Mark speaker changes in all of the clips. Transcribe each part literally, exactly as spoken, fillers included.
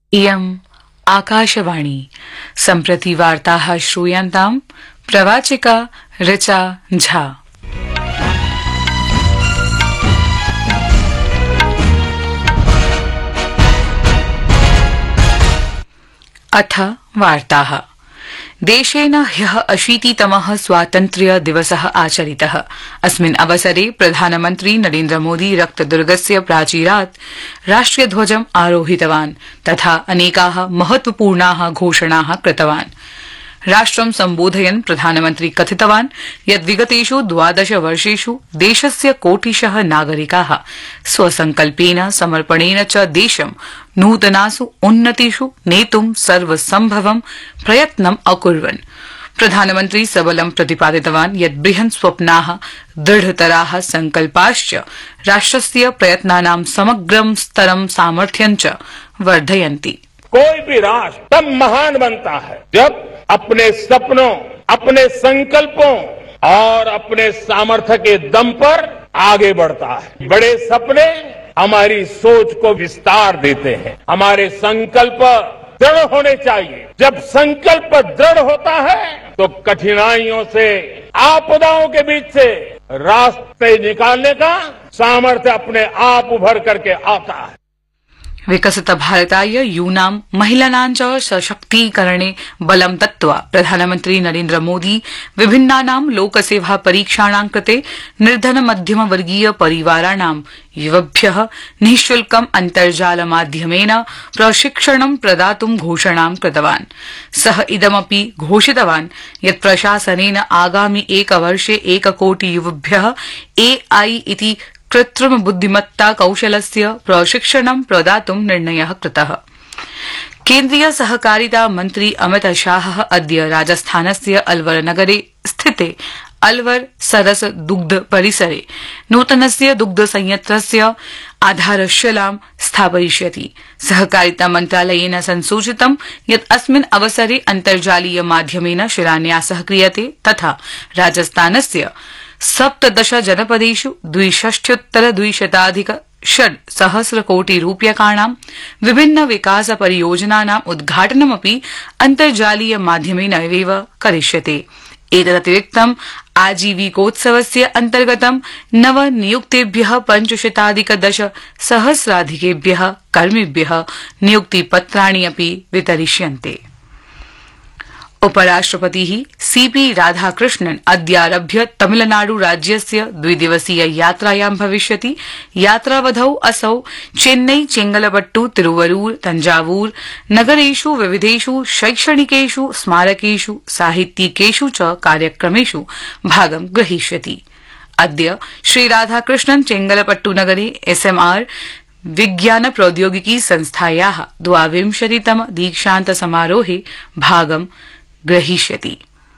Speaker 1: इयम् आकाशवाणी सम्प्रति वार्ताः श्रूयन्ताम् प्रवाचिका ऋचा झा। अथ वार्ताः। देशेन ह्यः अशीतितमः स्वातन्त्र्य दिवसः आचरितः। अस्मिन् अवसरे प्रधानमन्त्री नरेन्द्र मोदी रक्तदुर्गस्य प्राचीरात् राष्ट्रियध्वजम् आरोहितवान् तथा अनेकाः महत्वपूर्णाः घोषणाः कृतवान्। राष्ट्रं सम्बोधयन् प्रधानमन्त्री कथितवान् यत् विगतेषु द्वादश वर्षेषु देशस्य कोटिशः नागरिकाः स्वसंकल्पेन समर्पणेन च देशं नूतनासु उन्नतिषु नेतुं सर्वसम्भवं प्रयत्नम् अकुर्वन्। प्रधानमन्त्री सबलं प्रतिपादितवान् यत् बृहन् स्वप्नाः दृढतराः संकल्पाश्च राष्ट्रस्य प्रयत्नानां समग्रं स्तरं सामर्थ्यं च वर्धयन्ति।
Speaker 2: कोई भी राष्ट्र तब महान बनता है जब अपने सपनों, अपने संकल्पों और अपने सामर्थ्य के दम पर आगे बढ़ता है। बड़े सपने हमारी सोच को विस्तार देते हैं। हमारे संकल्प दृढ़ होने चाहिए। जब संकल्प दृढ़ होता है तो कठिनाइयों से, आपदाओं के बीच से रास्ते निकालने का सामर्थ्य अपने आप उभर करके आता है।
Speaker 1: विकसित भारताय यूनां महिलानां च सशक्तीकरणे बलं दत्त्वा प्रधानमन्त्री नरेन्द्र मोदी विभिन्नानां लोकसेवा परीक्षाणां कृते निर्धन मध्यम वर्गीय परिवाराणां युवभ्यः निःशुल्कम् अन्तर्जाल माध्यमेन प्रशिक्षणं प्रदातुं घोषणां कृतवान्। सः इदमपि घोषितवान् यत् प्रशासनेन आगामि एकवर्षे एककोटि युवभ्यः एआई इति कृत्रिम बुद्धिमत्ता कौशलस्य प्रशिक्षणं प्रदातुं निर्णयः कृतः। केन्द्रीय सहकारिता मन्त्री अमित शाहः अद्य राजस्थानस्य अलवर नगरे स्थिते अलवर सरस दुग्ध परिसरे नूतनस्य दुग्ध संयन्त्रस्य आधारशिलां स्थापयिष्यति। सहकारिता मन्त्रालयेन संसूचितं यत् अस्मिन् अवसरे अन्तर्जालीय माध्यमेन शिलान्यासः क्रियते तथा राजस्थानस्य सप्तदश जनपदेषु द्विषष्ट्युत्तर द्विशताधिक षड् सहस्र कोटि रूप्यकाणां विभिन्न विकास परियोजनानां उद्घाटनमपि अन्तर्जालीय माध्यमेन एव करिष्यते। एतदतिरिक्तम् आजीविकोत्सवस्य अन्तर्गतं नव नियुक्तेभ्यः पञ्चशताधिक दश सहस्राधिकेभ्यः कर्मिभ्यः नियुक्तिपत्राणि अपि वितरिष्यन्ते। उपराष्ट्रपतिः सीपी राधाकृष्णन् अद्यारभ्य तमिलनाडु राज्यस्य द्विदिवसीय यात्रायां भविष्यति। यात्रावधौ असौ चेन्नई, चेंगलपट्टु, तिरुवरूर, तंजावूर नगरेषु विविधेषु शैक्षणिकेषु स्मारकेषु साहित्यिकेषु च कार्यक्रमेषु भागं ग्रहीष्यति। अद्य श्रीराधाकृष्णन् चेंगलपट्टु नगरे एसएमआर विज्ञान प्रौद्योगिकी संस्थायाः द्वाविंशतितम दीक्षान्त समारोहे भागं ग्रहीष्यति।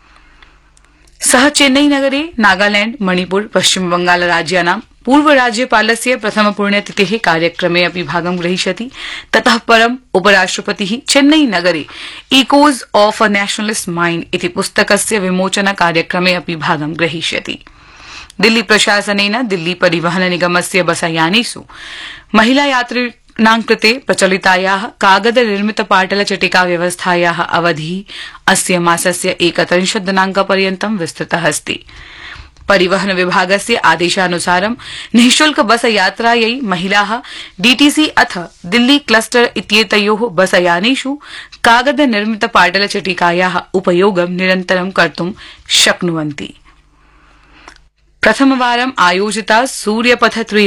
Speaker 1: सः चेन्नई नगरे नागालैंड, मणिपुर, पश्चिम बंगाल राज्यानां पूर्व राज्यपालस्य प्रथम पुण्यतिथेः कार्यक्रमे अपि भागं ग्रहीष्यति। ततः परम् उपराष्ट्रपतिः चेन्नई नगरे echoes of a nationalist mind इति पुस्तकस्य विमोचन कार्यक्रमे अपि भागं ग्रहीष्यति। दिल्ली प्रशासनेन दिल्ली परिवहन निगमस्य बसयानेषु महिला यात्रिणां कृते प्रचलितायाः कागद निर्मित पाटल चटिका व्यवस्थायाः अवधिः अस्य मासस्य एकत्रिंशत् दिनांकपर्यन्तं विस्तृतः अस्ति। परिवहन विभागस्य आदेशानुसारं निःशुल्क बस यात्रायै महिलाः डीटीसी अथ दिल्ली क्लस्टर इत्येतयोः बसयानेषु कागद निर्मित पाटल चटिकायाः उपयोगं निरन्तरं कर्तुं शक्नुवन्ति। प्रथमवारं आयोजिता सूर्यपथ